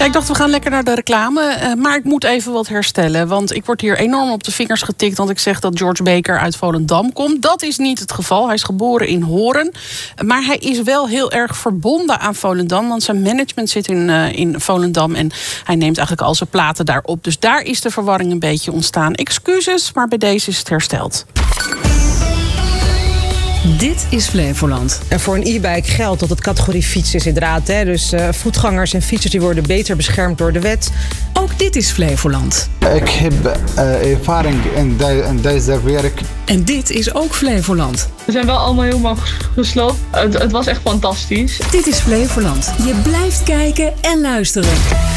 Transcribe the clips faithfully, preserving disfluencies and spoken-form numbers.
Ja, ik dacht, we gaan lekker naar de reclame. Uh, maar ik moet even wat herstellen. Want ik word hier enorm op de vingers getikt... want ik zeg dat George Baker uit Volendam komt. Dat is niet het geval. Hij is geboren in Horen. Maar hij is wel heel erg verbonden aan Volendam... want zijn management zit in, uh, in Volendam... en hij neemt eigenlijk al zijn platen daar op. Dus daar is de verwarring een beetje ontstaan. Excuses, maar bij deze is het hersteld. Dit is Flevoland. En voor een e-bike geldt dat het categorie fiets is inderdaad. Hè? Dus uh, voetgangers en fietsers die worden beter beschermd door de wet. Ook dit is Flevoland. Ik heb uh, ervaring in, de, in deze werk. En dit is ook Flevoland. We zijn wel allemaal helemaal gesloopt. Het, het was echt fantastisch. Dit is Flevoland. Je blijft kijken en luisteren.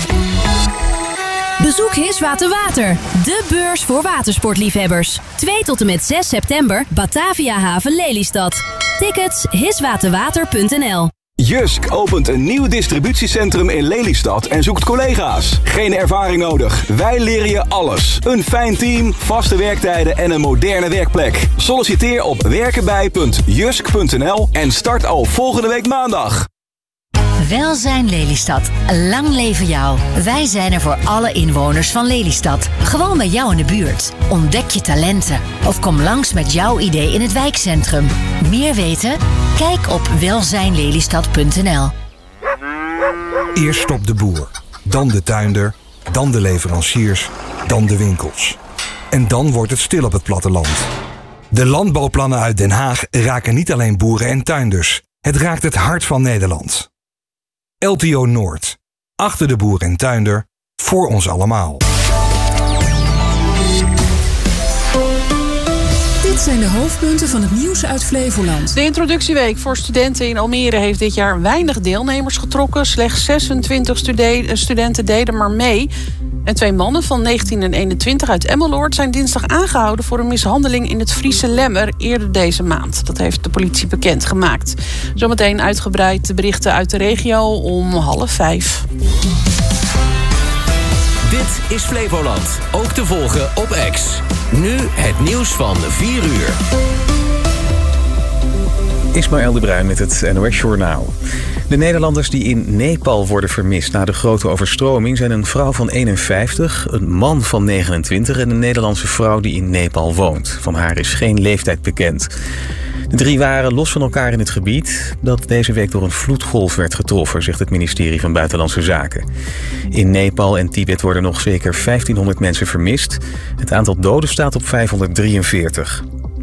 Bezoek Hiswater Water, de beurs voor watersportliefhebbers. twee tot en met zes september, Batavia Haven Lelystad. Tickets hiswaterwater punt n l. Jysk opent een nieuw distributiecentrum in Lelystad en zoekt collega's. Geen ervaring nodig. Wij leren je alles. Een fijn team, vaste werktijden en een moderne werkplek. Solliciteer op werkenbij punt jysk punt n l en start al volgende week maandag. Welzijn Lelystad. Lang leven jou. Wij zijn er voor alle inwoners van Lelystad. Gewoon bij jou in de buurt. Ontdek je talenten. Of kom langs met jouw idee in het wijkcentrum. Meer weten? Kijk op welzijn lelystad punt n l. Eerst stopt de boer. Dan de tuinder. Dan de leveranciers. Dan de winkels. En dan wordt het stil op het platteland. De landbouwplannen uit Den Haag raken niet alleen boeren en tuinders. Het raakt het hart van Nederland. L T O Noord. Achter de boer en tuinder. Voor ons allemaal. Dit zijn de hoofdpunten van het nieuws uit Flevoland. De introductieweek voor studenten in Almere heeft dit jaar weinig deelnemers getrokken. Slechts zesentwintig stude- studenten deden maar mee. En twee mannen van negentien en eenentwintig uit Emmeloord zijn dinsdag aangehouden voor een mishandeling in het Friese Lemmer eerder deze maand. Dat heeft de politie bekendgemaakt. Zometeen uitgebreid de berichten uit de regio om half vijf. Dit is Flevoland, ook te volgen op X. Nu het nieuws van vier uur. Ismaël de Bruin met het N O S-journaal. De Nederlanders die in Nepal worden vermist na de grote overstroming zijn een vrouw van eenenvijftig, een man van negenentwintig en een Nederlandse vrouw die in Nepal woont. Van haar is geen leeftijd bekend. De drie waren los van elkaar in het gebied dat deze week door een vloedgolf werd getroffen, zegt het ministerie van Buitenlandse Zaken. In Nepal en Tibet worden nog zeker vijftienhonderd mensen vermist. Het aantal doden staat op vijfhonderddrieënveertig.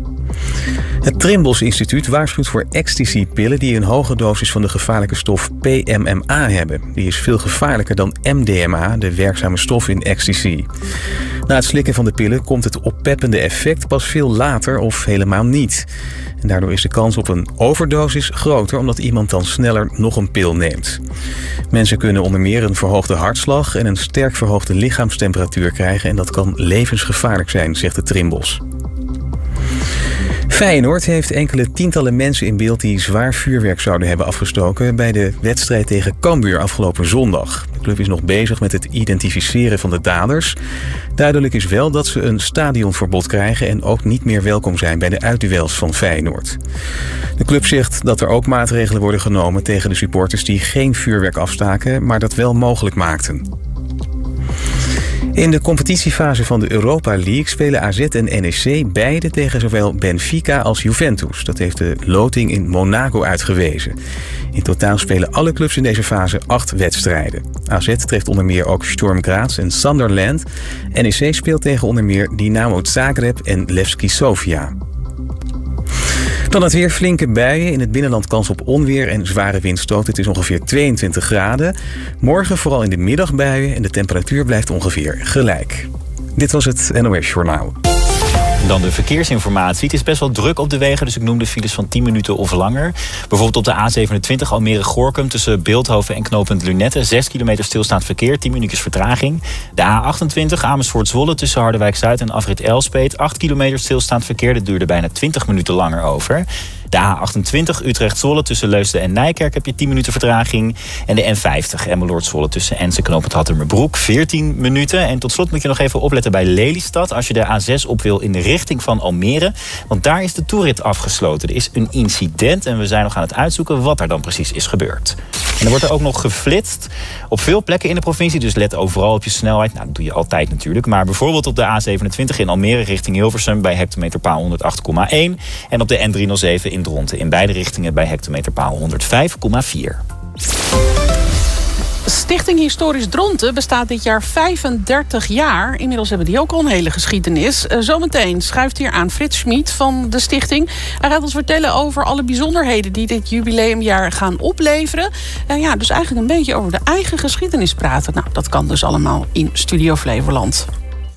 Het Trimbos Instituut waarschuwt voor ecstasy-pillen die een hoge dosis van de gevaarlijke stof P M M A hebben. Die is veel gevaarlijker dan M D M A, de werkzame stof in ecstasy. Na het slikken van de pillen komt het oppeppende effect pas veel later of helemaal niet. En daardoor is de kans op een overdosis groter, omdat iemand dan sneller nog een pil neemt. Mensen kunnen onder meer een verhoogde hartslag en een sterk verhoogde lichaamstemperatuur krijgen en dat kan levensgevaarlijk zijn, zegt de Trimbos. Feyenoord heeft enkele tientallen mensen in beeld die zwaar vuurwerk zouden hebben afgestoken bij de wedstrijd tegen Cambuur afgelopen zondag. De club is nog bezig met het identificeren van de daders. Duidelijk is wel dat ze een stadionverbod krijgen en ook niet meer welkom zijn bij de uitduels van Feyenoord. De club zegt dat er ook maatregelen worden genomen tegen de supporters die geen vuurwerk afstaken, maar dat wel mogelijk maakten. In de competitiefase van de Europa League spelen A Z en N E C beide tegen zowel Benfica als Juventus. Dat heeft de loting in Monaco uitgewezen. In totaal spelen alle clubs in deze fase acht wedstrijden. A Z treft onder meer ook Sturm Graz en Sunderland. N E C speelt tegen onder meer Dynamo Zagreb en Levski Sofia. Dan het weer, flinke buien. In het binnenland kans op onweer en zware windstoten. Het is ongeveer tweeëntwintig graden. Morgen vooral in de middag buien en de temperatuur blijft ongeveer gelijk. Dit was het N O S-journaal. Dan de verkeersinformatie. Het is best wel druk op de wegen, dus ik noem de files van tien minuten of langer. Bijvoorbeeld op de A zevenentwintig Almere-Gorkum tussen Beeldhoven en knooppunt Lunette. zes kilometer stilstaand verkeer, tien minuutjes vertraging. De A achtentwintig Amersfoort-Zwolle tussen Harderwijk-Zuid en afrit Elspeet. acht kilometer stilstaand verkeer, dat duurde bijna twintig minuten langer over. De A achtentwintig Utrecht-Zwolle tussen Leusden en Nijkerk heb je tien minuten vertraging. En de N vijftig Emmeloord-Zwolle tussen Ense knooppunt Hattemerbroek veertien minuten. En tot slot moet je nog even opletten bij Lelystad als je de A zes op wil in de richting van Almere. Want daar is de toerit afgesloten. Er is een incident en we zijn nog aan het uitzoeken wat er dan precies is gebeurd. En er wordt er ook nog geflitst op veel plekken in de provincie. Dus let overal op je snelheid. Nou, dat doe je altijd natuurlijk. Maar bijvoorbeeld op de A zevenentwintig in Almere richting Hilversum bij hectometerpaal honderd acht komma één. En op de N driehonderdzeven in Dronten in beide richtingen bij hectometerpaal honderdvijf komma vier. Stichting Historisch Dronten bestaat dit jaar vijfendertig jaar. Inmiddels hebben die ook al een hele geschiedenis. Uh, zometeen schuift hier aan Frits Schmid van de stichting. Hij gaat ons vertellen over alle bijzonderheden die dit jubileumjaar gaan opleveren. Uh, ja, dus eigenlijk een beetje over de eigen geschiedenis praten. Nou, dat kan dus allemaal in Studio Flevoland.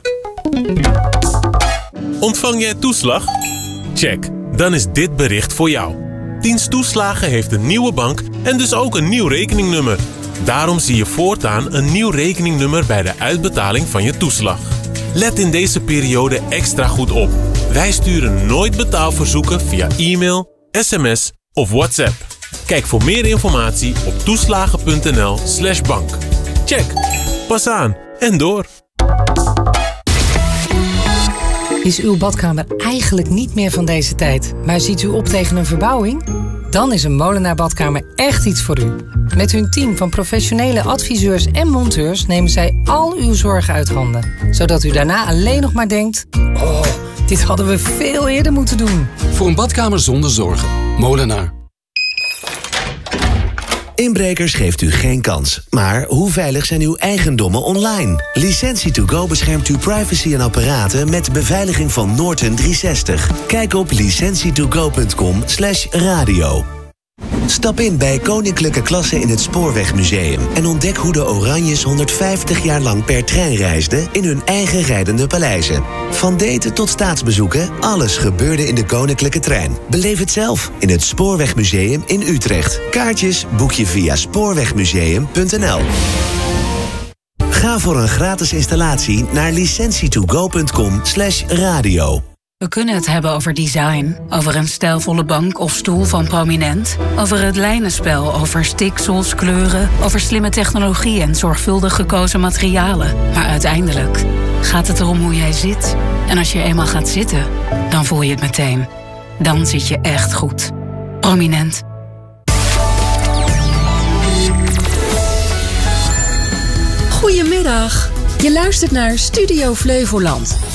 Ontvang jij toeslag? Check, dan is dit bericht voor jou. Dienst Toeslagen heeft een nieuwe bank en dus ook een nieuw rekeningnummer. Daarom zie je voortaan een nieuw rekeningnummer bij de uitbetaling van je toeslag. Let in deze periode extra goed op. Wij sturen nooit betaalverzoeken via e-mail, sms of WhatsApp. Kijk voor meer informatie op toeslagen.nl slash bank. Check, pas aan en door. Is uw badkamer eigenlijk niet meer van deze tijd, maar ziet u op tegen een verbouwing? Dan is een Molenaar Badkamer echt iets voor u. Met hun team van professionele adviseurs en monteurs nemen zij al uw zorgen uit handen. Zodat u daarna alleen nog maar denkt, oh, dit hadden we veel eerder moeten doen. Voor een badkamer zonder zorgen. Molenaar. Inbrekers geeft u geen kans. Maar hoe veilig zijn uw eigendommen online? Licentie to go beschermt uw privacy en apparaten met de beveiliging van Norton driehonderdzestig. Kijk op licentietogo punt com slash radio. Stap in bij Koninklijke Klasse in het Spoorwegmuseum en ontdek hoe de Oranjes honderdvijftig jaar lang per trein reisden in hun eigen rijdende paleizen. Van daten tot staatsbezoeken, alles gebeurde in de Koninklijke Trein. Beleef het zelf in het Spoorwegmuseum in Utrecht. Kaartjes boek je via spoorwegmuseum punt n l. Ga voor een gratis installatie naar licentietogo punt com slash radio. We kunnen het hebben over design, over een stijlvolle bank of stoel van Prominent, over het lijnenspel, over stiksels, kleuren, over slimme technologie en zorgvuldig gekozen materialen. Maar uiteindelijk gaat het erom hoe jij zit. En als je eenmaal gaat zitten, dan voel je het meteen. Dan zit je echt goed. Prominent. Goedemiddag. Je luistert naar Studio Flevoland.